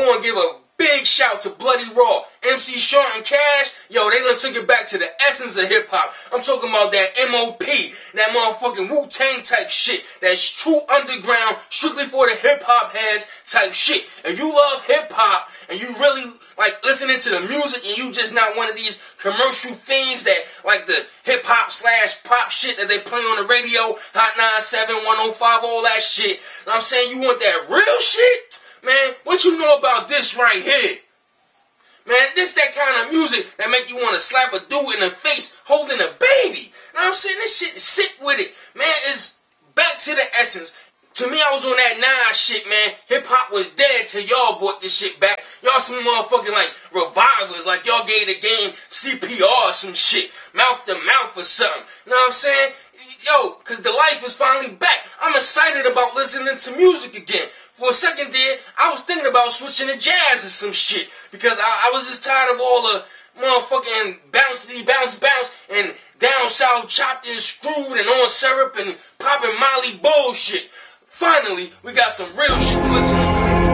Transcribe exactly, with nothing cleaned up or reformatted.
want to give a big shout to Bloody Raw, M C Short and Cash. Yo, they done took it back to the essence of hip-hop. I'm talking about that M O P, that motherfucking Wu-Tang type shit. That's true underground, strictly for the hip-hop heads type shit. If you love hip-hop and you really like listening to the music and you just not one of these commercial things that like the hip-hop slash pop shit that they play on the radio, Hot ninety-seven, one oh five, all that shit. And I'm saying you want that real shit? Man, what you know about this right here? Man, this that kind of music that make you want to slap a dude in the face holding a baby. You know what I'm saying? This shit is sick with it. Man, it's back to the essence. To me, I was on that nine shit, man. Hip-hop was dead till y'all brought this shit back. Y'all some motherfucking, like, revivers. Like, y'all gave the game C P R or some shit. Mouth to mouth or something. You know what I'm saying? Yo, because the life is finally back. I'm excited about listening to music again. For a second there, I was thinking about switching to jazz or some shit. Because I, I was just tired of all the motherfucking bouncy, bounce, bounce, and down south chopped and screwed and on syrup and popping Molly bullshit. Finally, we got some real shit to listen to.